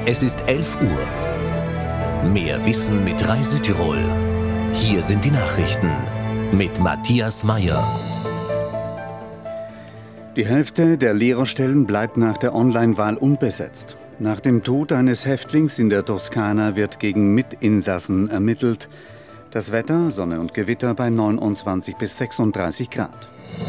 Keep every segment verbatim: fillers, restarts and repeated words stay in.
Es ist elf Uhr. Mehr Wissen mit Rai Südtirol. Hier sind die Nachrichten mit Matthias Meyer. Die Hälfte der Lehrerstellen bleibt nach der Online-Wahl unbesetzt. Nach dem Tod eines Häftlings in der Toskana wird gegen Mitinsassen ermittelt. Das Wetter, Sonne und Gewitter bei neunundzwanzig bis sechsunddreißig Grad.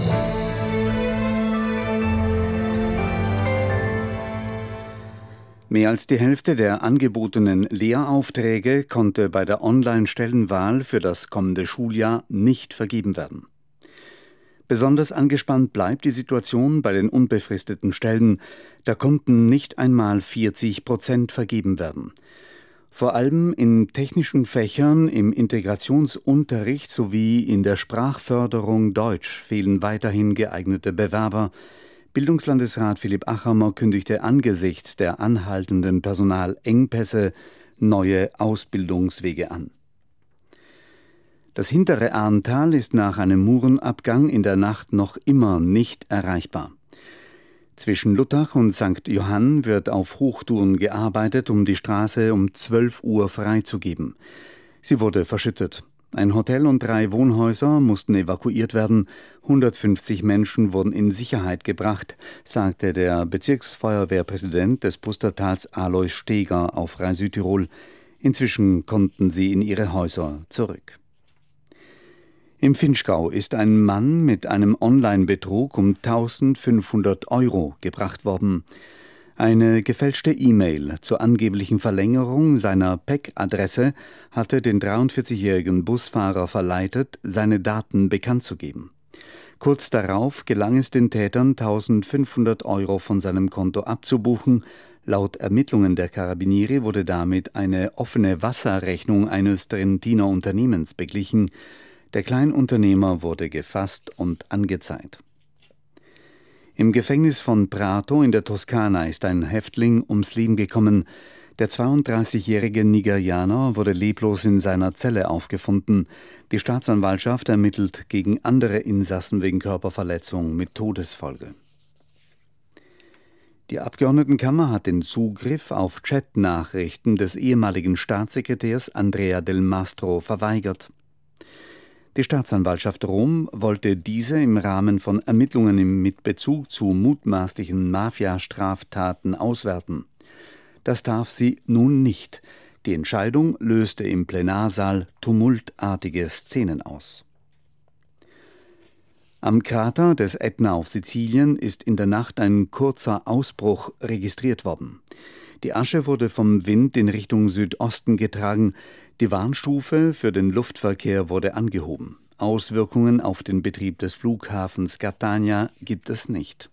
Mehr als die Hälfte der angebotenen Lehraufträge konnte bei der Online-Stellenwahl für das kommende Schuljahr nicht vergeben werden. Besonders angespannt bleibt die Situation bei den unbefristeten Stellen. Da konnten nicht einmal vierzig Prozent vergeben werden. Vor allem in technischen Fächern, im Integrationsunterricht sowie in der Sprachförderung Deutsch fehlen weiterhin geeignete Bewerber. Bildungslandesrat Philipp Achammer kündigte angesichts der anhaltenden Personalengpässe neue Ausbildungswege an. Das hintere Arntal ist nach einem Murenabgang in der Nacht noch immer nicht erreichbar. Zwischen Luttach und Sankt Johann wird auf Hochtouren gearbeitet, um die Straße um zwölf Uhr freizugeben. Sie wurde verschüttet. Ein Hotel und drei Wohnhäuser mussten evakuiert werden. hundertfünfzig Menschen wurden in Sicherheit gebracht, sagte der Bezirksfeuerwehrpräsident des Pustertals Alois Steger auf Rai Südtirol. Inzwischen konnten sie in ihre Häuser zurück. Im Vinschgau ist ein Mann mit einem Online-Betrug um eintausendfünfhundert Euro gebracht worden. Eine gefälschte E-Mail zur angeblichen Verlängerung seiner P E C-Adresse hatte den dreiundvierzigjährigen Busfahrer verleitet, seine Daten bekannt zu geben. Kurz darauf gelang es den Tätern, eintausendfünfhundert Euro von seinem Konto abzubuchen. Laut Ermittlungen der Carabinieri wurde damit eine offene Wasserrechnung eines Trentiner Unternehmens beglichen. Der Kleinunternehmer wurde gefasst und angezeigt. Im Gefängnis von Prato in der Toskana ist ein Häftling ums Leben gekommen. Der zweiunddreißigjährige Nigerianer wurde leblos in seiner Zelle aufgefunden. Die Staatsanwaltschaft ermittelt gegen andere Insassen wegen Körperverletzung mit Todesfolge. Die Abgeordnetenkammer hat den Zugriff auf Chatnachrichten des ehemaligen Staatssekretärs Andrea Del Mastro verweigert. Die Staatsanwaltschaft Rom wollte diese im Rahmen von Ermittlungen mit Bezug zu mutmaßlichen Mafia-Straftaten auswerten. Das darf sie nun nicht. Die Entscheidung löste im Plenarsaal tumultartige Szenen aus. Am Krater des Ätna auf Sizilien ist in der Nacht ein kurzer Ausbruch registriert worden. Die Asche wurde vom Wind in Richtung Südosten getragen. Die Warnstufe für den Luftverkehr wurde angehoben. Auswirkungen auf den Betrieb des Flughafens Catania gibt es nicht.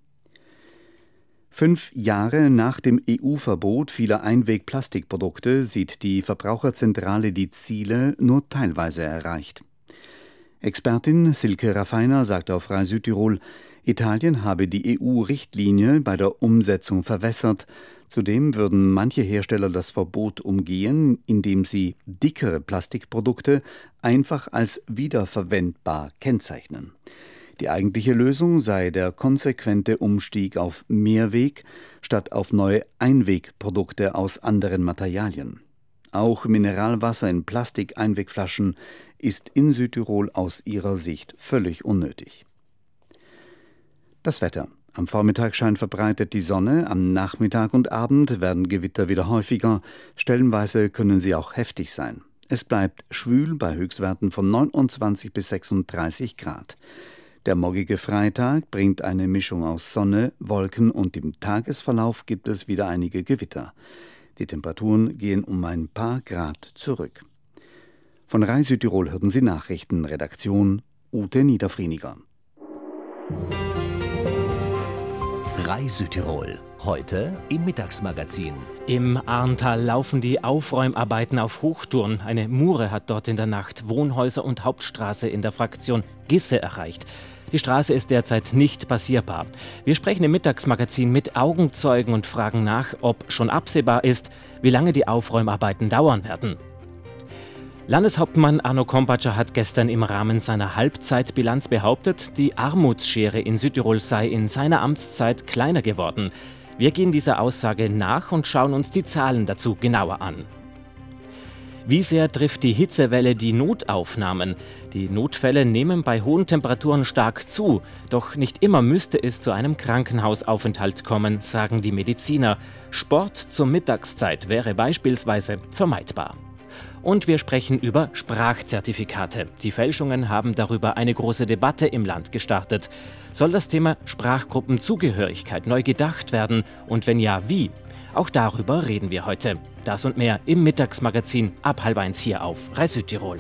Fünf Jahre nach dem E U-Verbot vieler Einwegplastikprodukte sieht die Verbraucherzentrale die Ziele nur teilweise erreicht. Expertin Silke Raffiner sagt auf Rai Südtirol, Italien habe die E U-Richtlinie bei der Umsetzung verwässert. Zudem würden manche Hersteller das Verbot umgehen, indem sie dickere Plastikprodukte einfach als wiederverwendbar kennzeichnen. Die eigentliche Lösung sei der konsequente Umstieg auf Mehrweg statt auf neue Einwegprodukte aus anderen Materialien. Auch Mineralwasser in Plastikeinwegflaschen ist in Südtirol aus ihrer Sicht völlig unnötig. Das Wetter. Am Vormittag scheint verbreitet die Sonne, am Nachmittag und Abend werden Gewitter wieder häufiger, stellenweise können sie auch heftig sein. Es bleibt schwül bei Höchstwerten von neunundzwanzig bis sechsunddreißig Grad. Der morgige Freitag bringt eine Mischung aus Sonne, Wolken und im Tagesverlauf gibt es wieder einige Gewitter. Die Temperaturen gehen um ein paar Grad zurück. Von Rai Südtirol hörten Sie Nachrichten, Redaktion Ute Niederfrieniger. Rai Südtirol, heute im Mittagsmagazin. Im Arntal laufen die Aufräumarbeiten auf Hochtouren. Eine Mure hat dort in der Nacht Wohnhäuser und Hauptstraße in der Fraktion Gisse erreicht. Die Straße ist derzeit nicht passierbar. Wir sprechen im Mittagsmagazin mit Augenzeugen und fragen nach, ob schon absehbar ist, wie lange die Aufräumarbeiten dauern werden. Landeshauptmann Arno Kompatscher hat gestern im Rahmen seiner Halbzeitbilanz behauptet, die Armutsschere in Südtirol sei in seiner Amtszeit kleiner geworden. Wir gehen dieser Aussage nach und schauen uns die Zahlen dazu genauer an. Wie sehr trifft die Hitzewelle die Notaufnahmen? Die Notfälle nehmen bei hohen Temperaturen stark zu. Doch nicht immer müsste es zu einem Krankenhausaufenthalt kommen, sagen die Mediziner. Sport zur Mittagszeit wäre beispielsweise vermeidbar. Und wir sprechen über Sprachzertifikate. Die Fälschungen haben darüber eine große Debatte im Land gestartet. Soll das Thema Sprachgruppenzugehörigkeit neu gedacht werden? Und wenn ja, wie? Auch darüber reden wir heute. Das und mehr im Mittagsmagazin ab halb eins hier auf Rai Südtirol.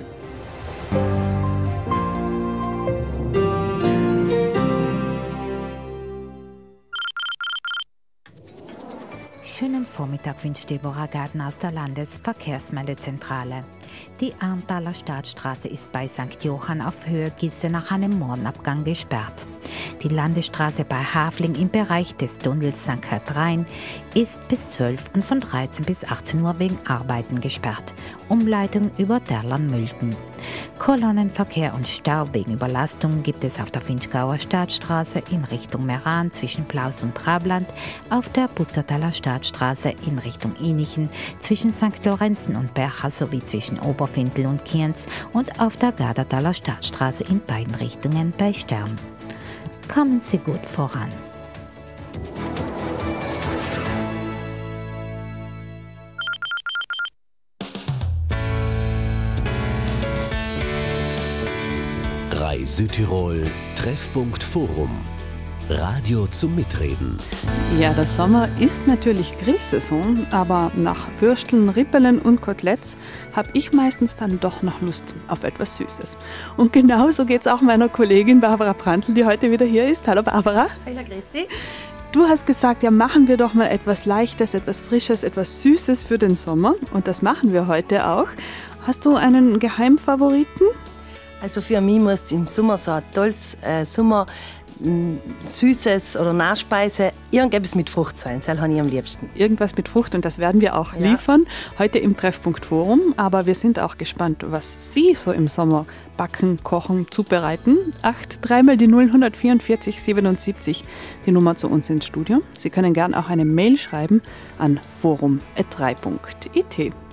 Schönen Vormittag wünscht Deborah Gardner aus der Landesverkehrsmeldezentrale. Die Arntaler Staatsstraße ist bei Sankt Johann auf Höhe Gisse nach einem Morgenabgang gesperrt. Die Landesstraße bei Havling im Bereich des Tunnels Sankt Katharin ist bis zwölf und von dreizehn bis achtzehn Uhr wegen Arbeiten gesperrt. Umleitung über Derlan-Mülten. Kolonnenverkehr und Stau wegen Überlastung gibt es auf der Vinchgauer Staatsstraße in Richtung Meran zwischen Plaus und Trabland, auf der Pustertaler Staatsstraße in Richtung Inichen zwischen Sankt Lorenzen und Bercha sowie zwischen Oberfindl und Kienz und auf der Gardertaler Staatsstraße in beiden Richtungen bei Stern. Kommen Sie gut voran. Rai Südtirol Treffpunkt Forum. Radio zum Mitreden. Ja, der Sommer ist natürlich Grillsaison, aber nach Würsteln, Rippelen und Koteletts habe ich meistens dann doch noch Lust auf etwas Süßes. Und genauso geht es auch meiner Kollegin Barbara Prantl, die heute wieder hier ist. Hallo Barbara. Hallo Christi. Du hast gesagt, ja, machen wir doch mal etwas Leichtes, etwas Frisches, etwas Süßes für den Sommer. Und das machen wir heute auch. Hast du einen Geheimfavoriten? Also für mich muss im Sommer so ein tolles äh, Sommer Süßes oder Nachspeise, irgendetwas mit Frucht sein, das habe ich am liebsten. Irgendwas mit Frucht und das werden wir auch ja. liefern, heute im Treffpunkt Forum, aber wir sind auch gespannt, was Sie so im Sommer backen, kochen, zubereiten. acht dreimal die null eins vier vier siebenundsiebzig, die Nummer zu uns ins Studio. Sie können gern auch eine Mail schreiben an forum punkt rai punkt it.